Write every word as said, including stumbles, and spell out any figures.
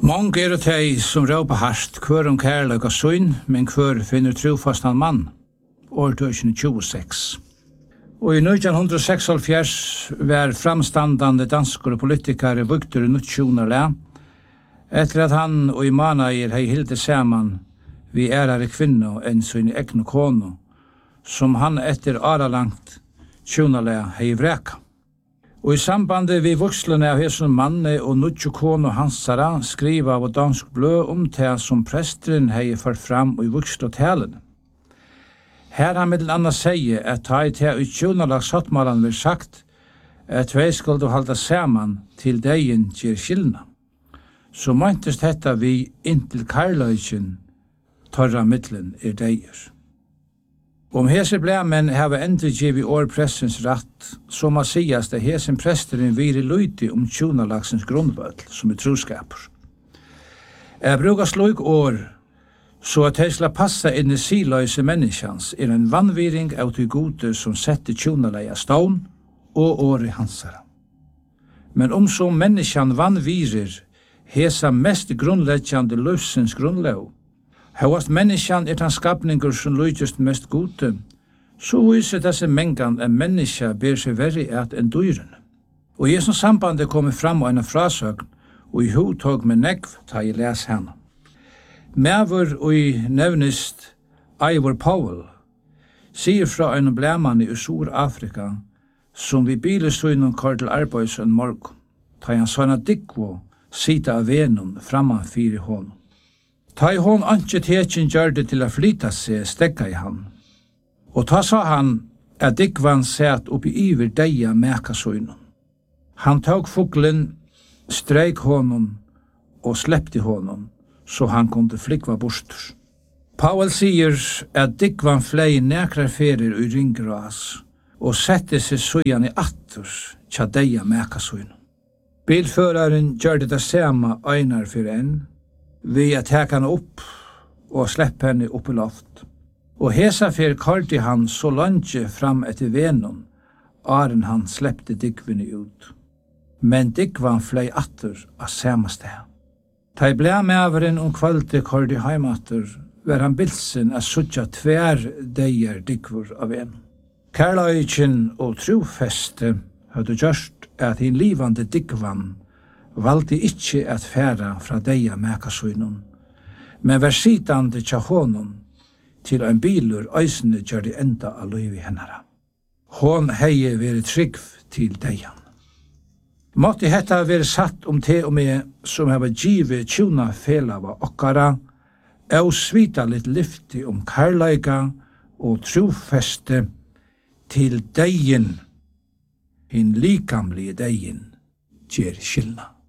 Många är det de som råpar harst, kvör om kärlek och syn, men kvör finner trofast en man, år tjugohundratjugosex. Og i nittonhundraseksoghalvfjerds var framstandande danskere politikere Victor Nutsjonerle, etter at han og i manager hei hilde saman vi ærare kvinno enn sin egne kono, som han etter aralangt Tjonerle hei vreka. Og i sambandet vi vokslene av hesson manne og Nutsjo kono hansara skriva av dansk blø om det som presteren hei ført fram i vokslotelen. Her han middel anna sier at ta i til utjunalags sattmalan vil sagt at tvei skal du halda saman til degen gjer skilna. Så møntest detta vi inntil karløyken torra middelen er deier. Om hese blæmen hava endelig givet årpressens ratt, så må sies at hesen presteren viri luiti om tjunalagsens grunnbøtl, som er troskaper. Jeg brukar sluk år, så at hesla passa inn i siløyse menneskjans er en vannviring av de gode som setter tjunaleia stån og året hansara. Men om så menneskjan vannvirer hesa mest grunnleggjande løsens grunnløv, Hauast menneskjan er den skapningur som lujtjust mest gode, så viser desse mengan en menneska ber seg verri at enn dyren. Og i sånn sambandet kommer fram og en frasøgn, og i hodtog med negv ta i les henne. Mæver og i nevnist Ivor Powell sier fra en blæmann i Sur-Afrika som vi bilesøgnen kar til arbeids en morgon, ta han sånne dikvo sida av venum framman fyri hånden. Ta i hon anke tekin gjørde til å flyta seg stekka i han. Og ta sa han at dikvan sett oppi iver deia mekasøynun. Han tog fuglen, streik honom og slepte honom, så han kunde flikva bostur. Powell sier at dikvan flei nekrar ferir ui ringgras og sette seg søyan i atturs tja deia mekasøynun. Bilføraren gjørde det samme einar for enn, vi at teka henne opp og slepp henne opp i loft. Og hesa fyr karti han så lange fram etter venon, aren han sleppte dikvene ut. Men dikvan flei atter av samme sted. Ta i blei meveren om kvalte karti heimatter, var han bilsen a sutja tver deier dikvor av en. Kærløyken og trofeste hadde gjørst at hin livande dikvan valgte ikkje at færa fra deia mekasøynun, men var sitande tja honom til ein bilur eisne gjør det enda av løyvi hennara. Hon heie veri trygg til deian. Måtte hetta veri satt om te og med som heva givet tjuna felava okkara, og svita litt lyfti om karlaika og trofeste til deien, hin likamlige deien, gjer skilna.